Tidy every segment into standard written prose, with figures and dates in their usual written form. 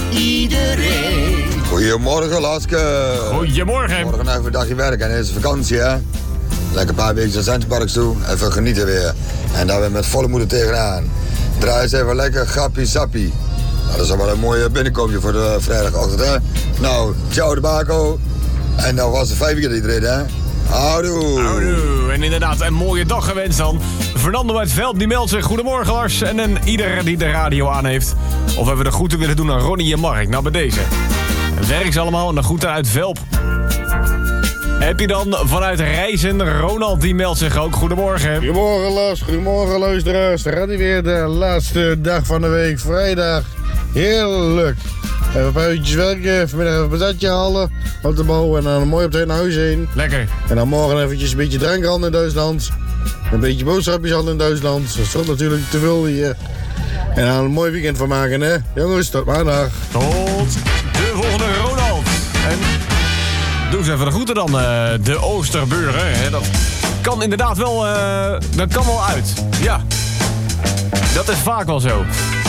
iedereen. Goedemorgen, Laske. Goedemorgen. Morgen even een dagje werken en het is vakantie, hè? Lekker een paar weken naar Centerparks toe, even genieten weer. En daar weer met volle moeder tegenaan. Draai eens even lekker grappie sappie. Nou, dat is wel een mooie binnenkoopje voor de vrijdagochtend, hè? Nou, ciao de bako. En dan was het 5 weekend iedereen, hè? Houdoe. Houdoe. En inderdaad, een mooie dag gewenst dan. Fernando uit Velp, die meldt zich. Goedemorgen, Lars. En ieder die de radio aan heeft. Of we de groeten willen doen aan Ronnie en Mark. Nou, bij deze. Werk ze allemaal en de groeten uit Velp. Heb je dan vanuit Reizen, Ronald, die meldt zich ook. Goedemorgen. Goedemorgen, Lars. Goedemorgen, luisteraars. Daar gaat hij weer, de laatste dag van de week, vrijdag. Heerlijk. Even een paar uurtjes werken, vanmiddag even een patatje halen op de bouw en dan mooi op het huis heen. Lekker. En dan morgen eventjes een beetje drankhandel in Duitsland. Een beetje boodschapjes handelen in Duitsland. Dat is natuurlijk te veel hier. En dan een mooi weekend van maken, hè. Jongens, tot maandag. Tot de volgende Ronald. En doe eens even de groeten dan, de Oosterburger. Hè. Dat kan inderdaad wel, dat kan wel uit. Ja, dat is vaak wel zo.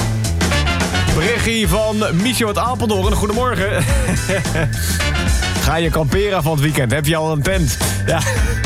Berichtje van Michel uit Apeldoorn. Goedemorgen. Ga je kamperen van het weekend? Heb je al een tent? Ja.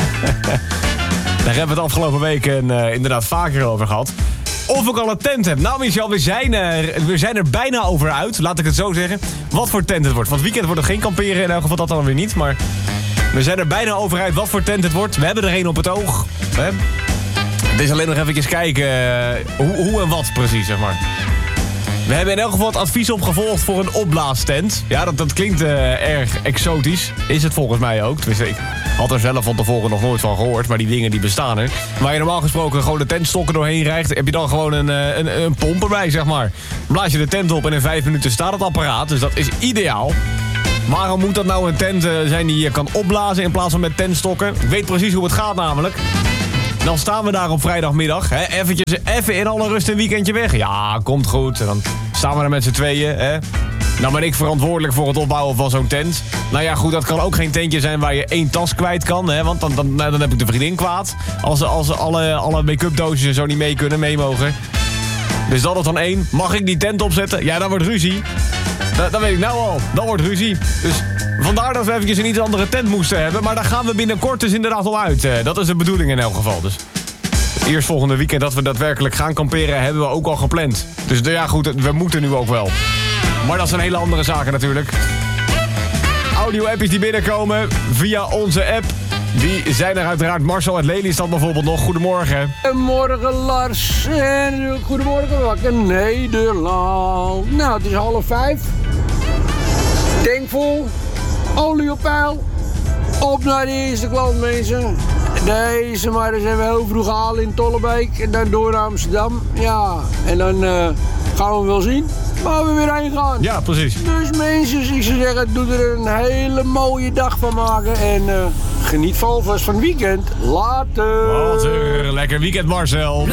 Daar hebben we het afgelopen weken inderdaad vaker over gehad. Of ik al een tent heb. Nou Michel, we zijn er bijna over uit. Laat ik het zo zeggen. Wat voor tent het wordt. Van het weekend wordt er geen kamperen. In elk geval dat dan weer niet. Maar we zijn er bijna over uit wat voor tent het wordt. We hebben er één op het oog. Het is alleen nog eventjes kijken hoe en wat precies, zeg maar. We hebben in elk geval het advies opgevolgd voor een opblaastent. Ja, dat klinkt erg exotisch. Is het volgens mij ook. Tenminste, ik had er zelf van tevoren nog nooit van gehoord. Maar die dingen die bestaan er. Waar je normaal gesproken gewoon de tentstokken doorheen rijgt, heb je dan gewoon een pomp erbij, zeg maar. Blaas je de tent op en in 5 minuten staat het apparaat. Dus dat is ideaal. Waarom moet dat nou een tent zijn die je kan opblazen in plaats van met tentstokken? Ik weet precies hoe het gaat namelijk. Dan staan we daar op vrijdagmiddag. Even in alle rust een weekendje weg. Ja, komt goed. En dan staan we er met z'n tweeën. Hè. Nou ben ik verantwoordelijk voor het opbouwen van zo'n tent. Nou ja, goed, dat kan ook geen tentje zijn waar je 1 tas kwijt kan. Hè, want dan heb ik de vriendin kwaad. Als alle make-up doosjes en zo niet mee mogen. Dus dat is dan 1. Mag ik die tent opzetten? Ja, dan wordt ruzie. Dat weet ik nou al. Dan wordt ruzie. Dus vandaar dat we eventjes een iets andere tent moesten hebben. Maar daar gaan we binnenkort dus inderdaad al uit. Dat is de bedoeling in elk geval. Dus eerst volgende weekend dat we daadwerkelijk gaan kamperen hebben we ook al gepland. Dus ja goed, we moeten nu ook wel. Maar dat zijn hele andere zaken natuurlijk. Audio-appjes die binnenkomen via onze app. Die zijn er uiteraard. Marcel uit Lelystad bijvoorbeeld nog. Goedemorgen. Goedemorgen Lars. En goedemorgen wakker Nederland. Nou, het is 4:30. Tankvol. Olie op peil. Op naar de eerste klant, mensen. Deze maar eens even heel vroeg halen in Tollebeek. En dan door naar Amsterdam. Ja, en dan gaan we wel zien waar we weer heen gaan. Ja, precies. Dus mensen, ik zou zeggen, doe er een hele mooie dag van maken. En geniet alvast van het weekend. Later. Lekker weekend, Marcel.